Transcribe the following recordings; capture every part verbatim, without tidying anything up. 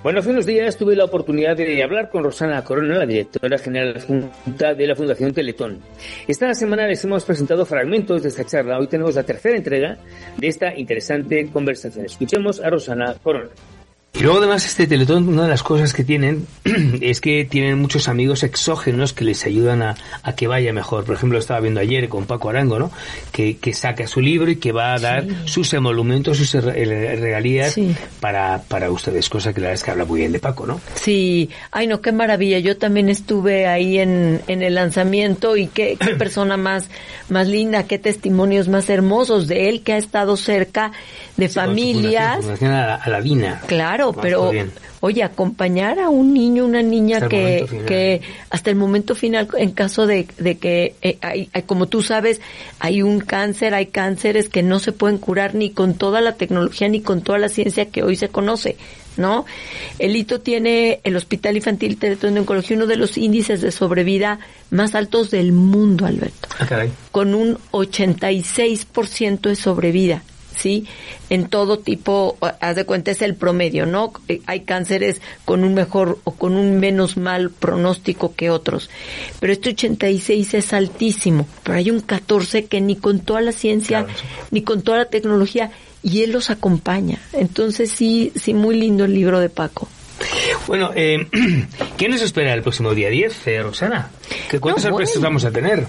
Bueno, hace unos días tuve la oportunidad de hablar con Rosana Corona, la directora general adjunta de la Fundación Teletón. Esta semana les hemos presentado fragmentos de esta charla. Hoy tenemos la tercera entrega de esta interesante conversación. Escuchemos a Rosana Corona. Y luego además este Teletón, una de las cosas que tienen es que tienen muchos amigos exógenos que les ayudan a, a que vaya mejor. Por ejemplo, estaba viendo ayer con Paco Arango, ¿no? Que, que saca su libro y que va a dar sí. sus emolumentos, sus regalías sí. para, para ustedes, cosa que la verdad es que habla muy bien de Paco, ¿no? Sí, ay no, qué maravilla. Yo también estuve ahí en, en el lanzamiento y qué, qué persona más, más linda, qué testimonios más hermosos de él que ha estado cerca de sí, familias. Con su fundación, fundación a, a la Vina. Claro. Pero, oye, acompañar a un niño, una niña hasta que que hasta el momento final, en caso de, de que, eh, hay, hay, como tú sabes, hay un cáncer, hay cánceres que no se pueden curar ni con toda la tecnología ni con toda la ciencia que hoy se conoce, ¿no? El Hito tiene, el Hospital Infantil Teletón de Oncología, uno de los índices de sobrevida más altos del mundo, Alberto. Ah, caray. Con un ochenta y seis por ciento de sobrevida. Sí, en todo tipo, haz de cuenta, es el promedio, ¿no? Hay cánceres con un mejor o con un menos mal pronóstico que otros, pero este ochenta y seis es altísimo, pero hay un catorce que ni con toda la ciencia, claro, ni con toda la tecnología, y él los acompaña. Entonces sí, sí, muy lindo el libro de Paco. Bueno, eh, ¿qué nos espera el próximo día diez, eh, Rosana? ¿Qué cuántas no, sorpresas bueno. vamos a tener?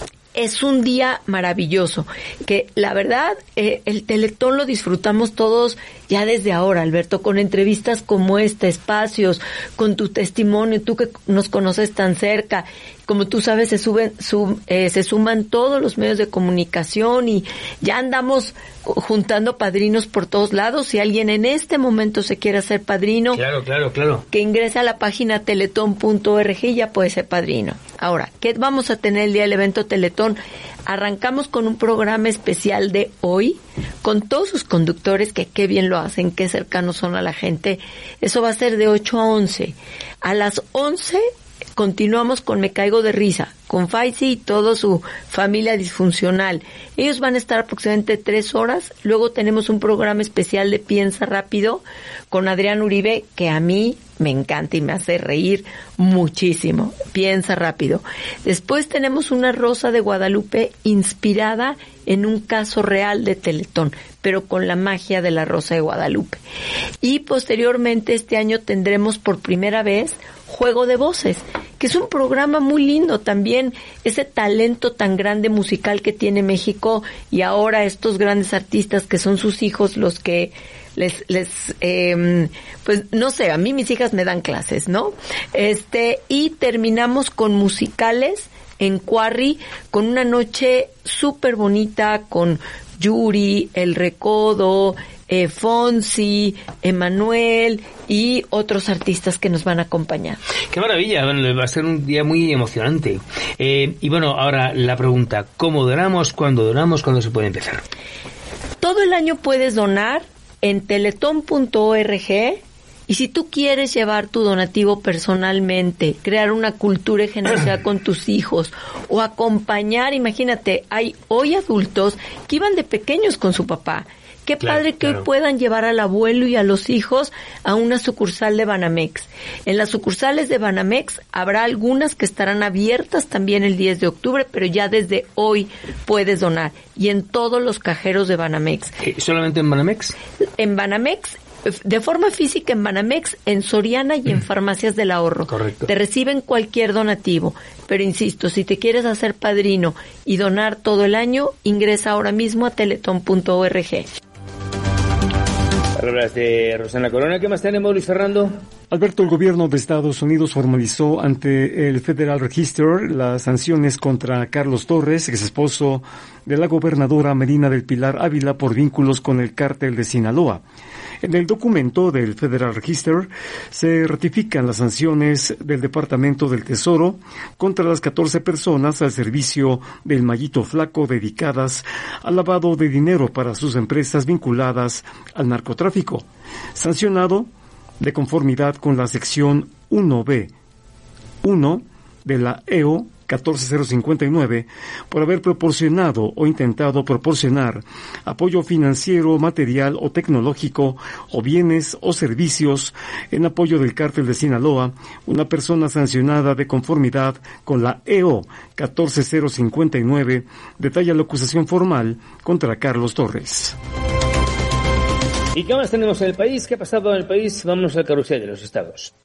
Es un día maravilloso, que la verdad, eh, el Teletón lo disfrutamos todos ya desde ahora, Alberto, con entrevistas como esta, espacios, con tu testimonio, tú que nos conoces tan cerca. Como tú sabes, se suben, sum, eh, se suman todos los medios de comunicación y ya andamos juntando padrinos por todos lados. Si alguien en este momento se quiere hacer padrino, claro, claro, claro, que ingrese a la página teletón punto org y ya puede ser padrino. Ahora, ¿qué vamos a tener el día del evento Teletón? Arrancamos con un programa especial de hoy, con todos sus conductores, que qué bien lo hacen, qué cercanos son a la gente. Eso va a ser de ocho a once. A las once continuamos con Me Caigo de Risa, con Faisy y toda su familia disfuncional. Ellos van a estar aproximadamente tres horas. Luego tenemos un programa especial de Piensa Rápido con Adrián Uribe, que a mí me encanta y me hace reír muchísimo. Piensa Rápido. Después tenemos una Rosa de Guadalupe inspirada en un caso real de Teletón, pero con la magia de la Rosa de Guadalupe. Y posteriormente este año tendremos por primera vez Juego de Voces, que es un programa muy lindo también, ese talento tan grande musical que tiene México, y ahora estos grandes artistas que son sus hijos los que les, les, eh, pues no sé, a mí mis hijas me dan clases, ¿no? Este, y terminamos con musicales en Quarry, con una noche súper bonita, con Yuri, El Recodo, eh, Fonsi, Emanuel y otros artistas que nos van a acompañar. ¡Qué maravilla! Bueno, va a ser un día muy emocionante. Eh, y bueno, ahora la pregunta, ¿cómo donamos? ¿Cuándo donamos? ¿Cuándo se puede empezar? Todo el año puedes donar en teletón punto org. Y si tú quieres llevar tu donativo personalmente, crear una cultura de generosidad con tus hijos o acompañar, imagínate, hay hoy adultos que iban de pequeños con su papá. Qué claro, padre que claro. hoy puedan llevar al abuelo y a los hijos a una sucursal de Banamex. En las sucursales de Banamex habrá algunas que estarán abiertas también el diez de octubre, pero ya desde hoy puedes donar. Y en todos los cajeros de Banamex. ¿Solamente en Banamex? En Banamex, de forma física en Banamex, en Soriana y en Farmacias del Ahorro. Correcto. Te reciben cualquier donativo. Pero insisto, si te quieres hacer padrino y donar todo el año, ingresa ahora mismo a teletón punto org. Palabras de Rosana Corona. ¿Qué más tenemos, Luis Fernando? Alberto, el gobierno de Estados Unidos formalizó ante el Federal Register las sanciones contra Carlos Torres, ex esposo de la gobernadora Medina del Pilar Ávila, por vínculos con el cártel de Sinaloa. En el documento del Federal Register se ratifican las sanciones del Departamento del Tesoro contra las catorce personas al servicio del Mallito Flaco dedicadas al lavado de dinero para sus empresas vinculadas al narcotráfico, sancionado de conformidad con la sección uno B uno de la E O catorce cero cincuenta y nueve por haber proporcionado o intentado proporcionar apoyo financiero, material o tecnológico o bienes o servicios en apoyo del cártel de Sinaloa, una persona sancionada de conformidad con la E O catorce cero cincuenta y nueve, detalla la acusación formal contra Carlos Torres. ¿Y qué más tenemos en el país? ¿Qué ha pasado en el país? Vámonos al carrusel de los estados.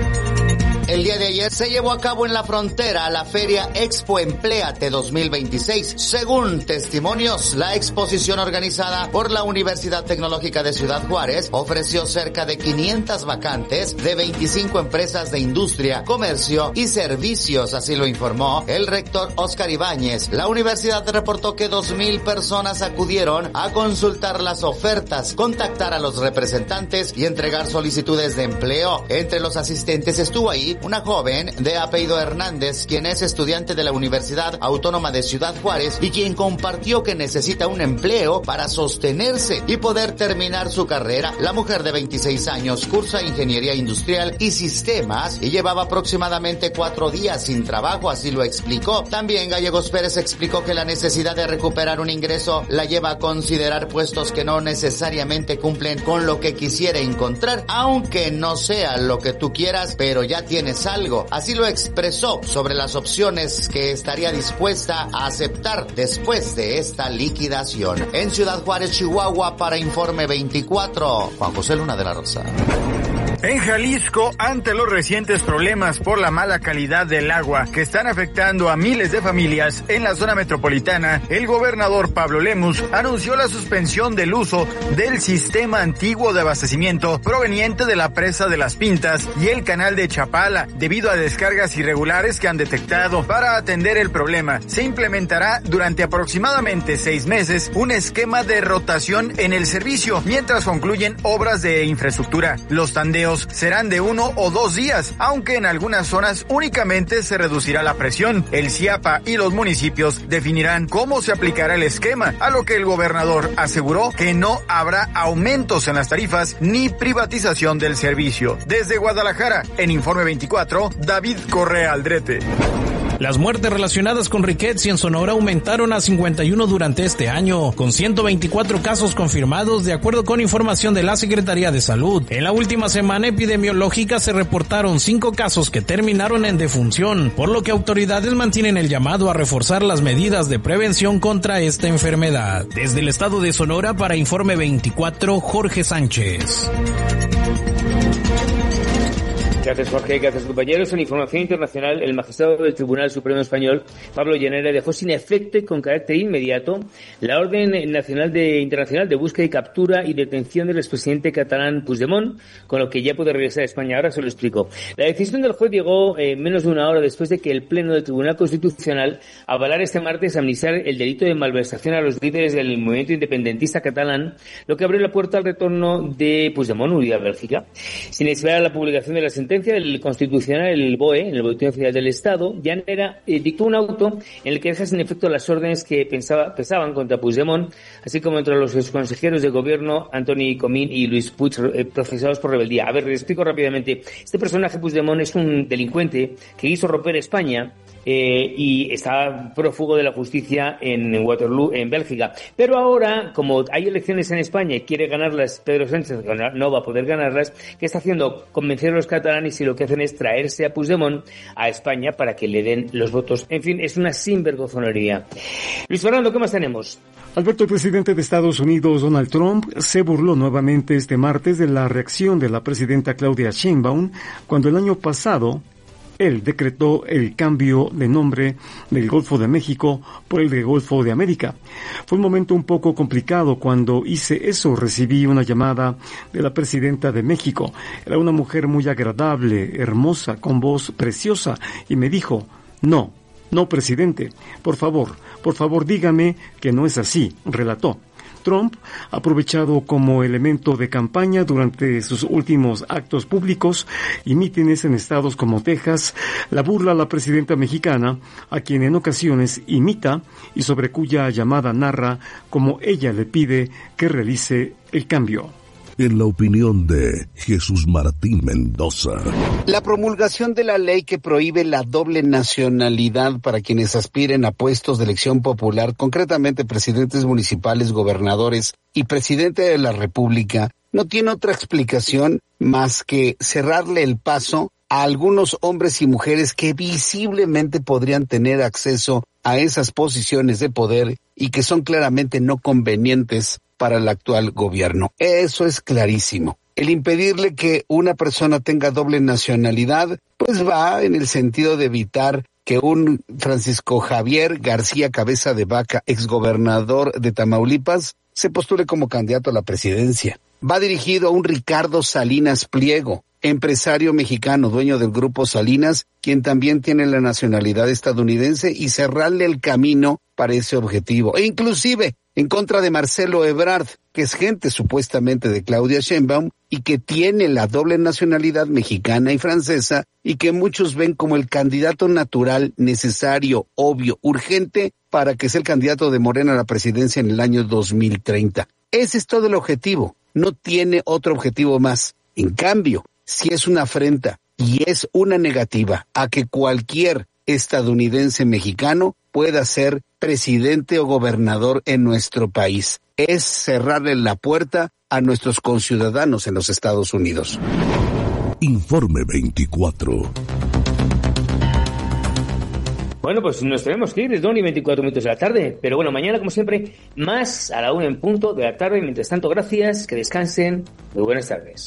El día de ayer se llevó a cabo en la frontera la Feria Expo Empléate dos mil veintiséis. Según testimonios, la exposición organizada por la Universidad Tecnológica de Ciudad Juárez ofreció cerca de quinientas vacantes de veinticinco empresas de industria, comercio y servicios, así lo informó el rector Oscar Ibáñez. La universidad reportó que dos mil personas acudieron a consultar las ofertas, contactar a los representantes y entregar solicitudes de empleo. Entre los asistentes estuvo ahí una joven de apellido Hernández, quien es estudiante de la Universidad Autónoma de Ciudad Juárez y quien compartió que necesita un empleo para sostenerse y poder terminar su carrera. La mujer de veintiséis años cursa Ingeniería Industrial y Sistemas y llevaba aproximadamente cuatro días sin trabajo, así lo explicó. También Gallegos Pérez explicó que la necesidad de recuperar un ingreso la lleva a considerar puestos que no necesariamente cumplen con lo que quisiera encontrar, aunque no sea lo que tú quieras, pero ya tienes algo. Así lo expresó sobre las opciones que estaría dispuesta a aceptar después de esta liquidación. En Ciudad Juárez, Chihuahua, para Informe veinticuatro, Juan José Luna de la Rosa. En Jalisco, ante los recientes problemas por la mala calidad del agua que están afectando a miles de familias en la zona metropolitana, el gobernador Pablo Lemus anunció la suspensión del uso del sistema antiguo de abastecimiento proveniente de la presa de Las Pintas y el canal de Chapala, debido a descargas irregulares que han detectado. Para atender el problema, se implementará durante aproximadamente seis meses un esquema de rotación en el servicio, mientras concluyen obras de infraestructura. Los tandeos serán de uno o dos días, aunque en algunas zonas únicamente se reducirá la presión. El CIAPA y los municipios definirán cómo se aplicará el esquema, a lo que el gobernador aseguró que no habrá aumentos en las tarifas ni privatización del servicio. Desde Guadalajara, en Informe veinticuatro, David Correa Aldrete. Las muertes relacionadas con riqueza en Sonora aumentaron a cincuenta y uno durante este año, con ciento veinticuatro casos confirmados de acuerdo con información de la Secretaría de Salud. En la última semana epidemiológica se reportaron cinco casos que terminaron en defunción, por lo que autoridades mantienen el llamado a reforzar las medidas de prevención contra esta enfermedad. Desde el estado de Sonora, para Informe veinticuatro, Jorge Sánchez. Gracias, Jorge. Gracias, compañeros. En información internacional, el magistrado del Tribunal Supremo Español, Pablo Llanera, dejó sin efecto y con carácter inmediato la orden nacional de internacional de búsqueda y captura y detención del expresidente catalán Puigdemont, con lo que ya puede regresar a España. Ahora se lo explico. La decisión del juez llegó eh, menos de una hora después de que el Pleno del Tribunal Constitucional avalara este martes amnistiar el delito de malversación a los líderes del movimiento independentista catalán, lo que abrió la puerta al retorno de Puigdemont huido a Bélgica. Sin esperar la publicación de la sentencia, el Constitucional, el B O E, en el Boletín Oficial del Estado, Llanera eh, dictó un auto en el que deja sin efecto las órdenes que pensaba, pesaban contra Puigdemont, así como entre los consejeros de gobierno Antoni Comín y Luis Puig, eh, procesados por rebeldía. A ver, les explico rápidamente. Este personaje, Puigdemont, es un delincuente que quiso romper España eh, y está prófugo de la justicia en Waterloo, en Bélgica. Pero ahora, como hay elecciones en España y quiere ganarlas Pedro Sánchez, no va a poder ganarlas, ¿qué está haciendo? Convencer a los catalanes, y lo que hacen es traerse a Puigdemont a España para que le den los votos. En fin, es una sinvergonzonería. Luis Fernando, ¿qué más tenemos? Alberto, el presidente de Estados Unidos, Donald Trump, se burló nuevamente este martes de la reacción de la presidenta Claudia Sheinbaum cuando el año pasado él decretó el cambio de nombre del Golfo de México por el de Golfo de América. Fue un momento un poco complicado cuando hice eso. Recibí una llamada de la presidenta de México. Era una mujer muy agradable, hermosa, con voz preciosa, y me dijo, no, no, presidente, por favor, por favor dígame que no es así, relató. Trump ha aprovechado como elemento de campaña durante sus últimos actos públicos y mítines en estados como Texas la burla a la presidenta mexicana, a quien en ocasiones imita y sobre cuya llamada narra como ella le pide que realice el cambio. en la opinión de Jesús Martín Mendoza. La promulgación de la ley que prohíbe la doble nacionalidad para quienes aspiren a puestos de elección popular, concretamente presidentes municipales, gobernadores y presidente de la República, no tiene otra explicación más que cerrarle el paso a algunos hombres y mujeres que visiblemente podrían tener acceso a esas posiciones de poder y que son claramente no convenientes para el actual gobierno. Eso es clarísimo. El impedirle que una persona tenga doble nacionalidad, pues va en el sentido de evitar que un Francisco Javier García Cabeza de Vaca, exgobernador de Tamaulipas, se postule como candidato a la presidencia. Va dirigido a un Ricardo Salinas Pliego, empresario mexicano, dueño del Grupo Salinas, quien también tiene la nacionalidad estadounidense, y cerrarle el camino para ese objetivo. E inclusive en contra de Marcelo Ebrard, que es gente supuestamente de Claudia Sheinbaum y que tiene la doble nacionalidad mexicana y francesa y que muchos ven como el candidato natural, necesario, obvio, urgente para que sea el candidato de Morena a la presidencia en el año dos mil treinta. Ese es todo el objetivo, no tiene otro objetivo más. En cambio, si es una afrenta y es una negativa a que cualquier estadounidense mexicano pueda ser presidente o gobernador en nuestro país. Es cerrarle la puerta a nuestros conciudadanos en los Estados Unidos. Informe veinticuatro. Bueno, pues nos tenemos que ir, es dos y veinticuatro minutos de la tarde. Pero bueno, mañana, como siempre, más a la una en punto de la tarde. Mientras tanto, gracias, que descansen. Muy buenas tardes.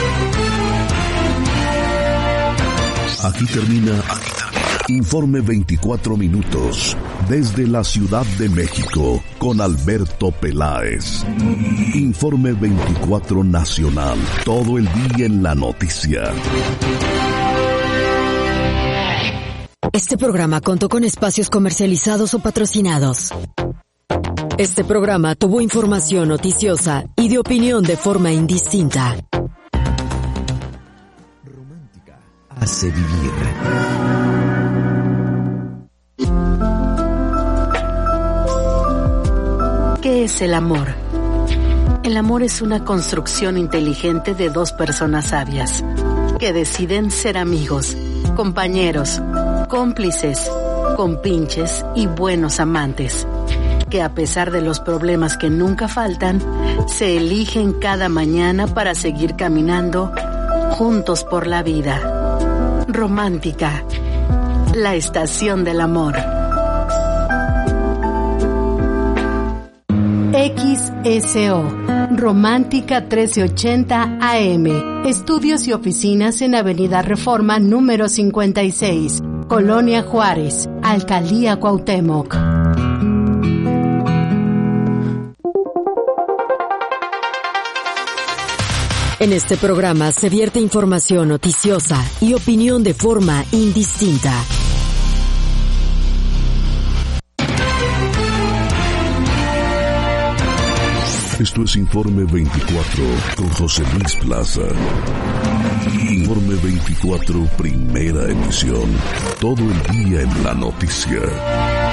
Aquí termina, aquí termina. Informe veinticuatro minutos. Desde la Ciudad de México, con Alberto Peláez. Informe veinticuatro Nacional. Todo el día en la noticia. Este programa contó con espacios comercializados o patrocinados. Este programa tuvo información noticiosa y de opinión de forma indistinta. Romántica hace vivir. ¿Qué es el amor? El amor es una construcción inteligente de dos personas sabias que deciden ser amigos, compañeros, cómplices, compinches y buenos amantes, que a pesar de los problemas que nunca faltan, se eligen cada mañana para seguir caminando juntos por la vida. Romántica, la estación del amor. X S O, Romántica trece ochenta A M, estudios y oficinas en Avenida Reforma número cincuenta y seis, Colonia Juárez, Alcaldía Cuauhtémoc. En este programa se vierte información noticiosa y opinión de forma indistinta. Esto es Informe veinticuatro con José Luis Plaza. Informe veinticuatro, primera emisión. Todo el día en la noticia.